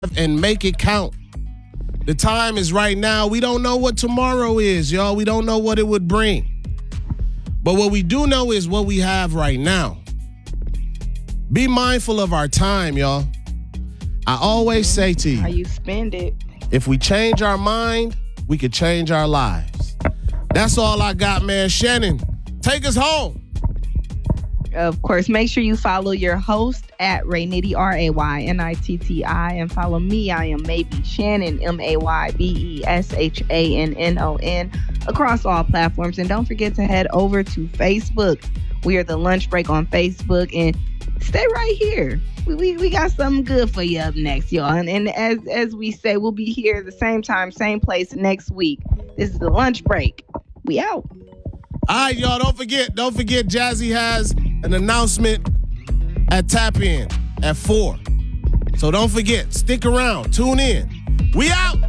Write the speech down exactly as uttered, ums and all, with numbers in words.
and make it count. The time is right now. We don't know what tomorrow is, y'all. We don't know what it would bring. But what we do know is what we have right now. Be mindful of our time, y'all. I always say to How you, you spend it. if we change our mind, we could change our lives. That's all I got, man. Shannon, take us home. Of course, make sure you follow your host at Raynitty, R A Y N I T T I, and follow me. I am Maybe Shannon, M A Y B E S H A N N O N, across all platforms. And don't forget to head over to Facebook. We are The Lunch Break on Facebook, and stay right here. We, we, we got something good for you up next, y'all. And, and as, as we say, we'll be here at the same time, same place next week. This is The Lunch Break. We out. All right, y'all, don't forget, don't forget Jazzy has an announcement at Tap In at four. So don't forget, stick around, tune in. We out.